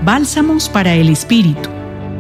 Bálsamos para el Espíritu.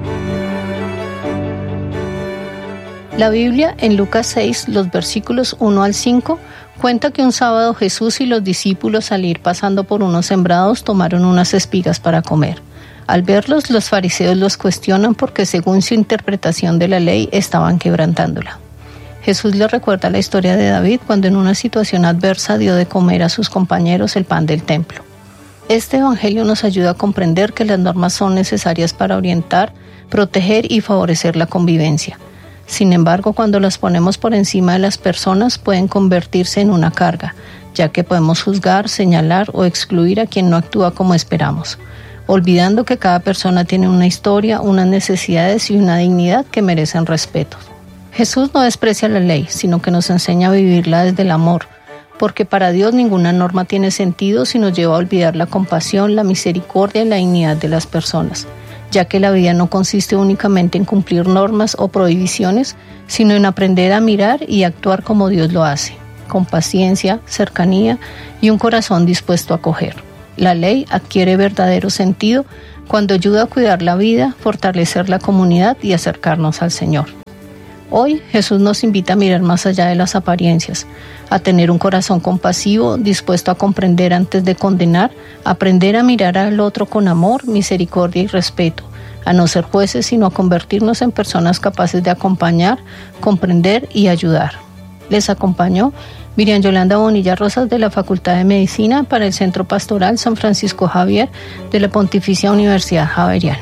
La Biblia, en Lucas 6, los versículos 1 al 5, cuenta que un sábado Jesús y los discípulos, al ir pasando por unos sembrados, tomaron unas espigas para comer. Al verlos, los fariseos los cuestionan porque, según su interpretación de la ley, estaban quebrantándola. Jesús les recuerda la historia de David cuando en una situación adversa dio de comer a sus compañeros el pan del templo. Este evangelio nos ayuda a comprender que las normas son necesarias para orientar, proteger y favorecer la convivencia. Sin embargo, cuando las ponemos por encima de las personas, pueden convertirse en una carga, ya que podemos juzgar, señalar o excluir a quien no actúa como esperamos, olvidando que cada persona tiene una historia, unas necesidades y una dignidad que merecen respeto. Jesús no desprecia la ley, sino que nos enseña a vivirla desde el amor, porque para Dios ninguna norma tiene sentido si nos lleva a olvidar la compasión, la misericordia y la dignidad de las personas, ya que la vida no consiste únicamente en cumplir normas o prohibiciones, sino en aprender a mirar y actuar como Dios lo hace, con paciencia, cercanía y un corazón dispuesto a acoger. La ley adquiere verdadero sentido cuando ayuda a cuidar la vida, fortalecer la comunidad y acercarnos al Señor. Hoy Jesús nos invita a mirar más allá de las apariencias, a tener un corazón compasivo, dispuesto a comprender antes de condenar, a aprender a mirar al otro con amor, misericordia y respeto, a no ser jueces, sino a convertirnos en personas capaces de acompañar, comprender y ayudar. Les acompañó Miriam Yolanda Bonilla Rosas de la Facultad de Medicina para el Centro Pastoral San Francisco Javier de la Pontificia Universidad Javeriana.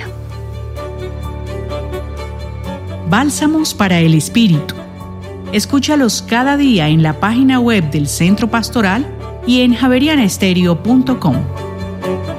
Bálsamos para el Espíritu. Escúchalos cada día en la página web del Centro Pastoral y en javerianestereo.com.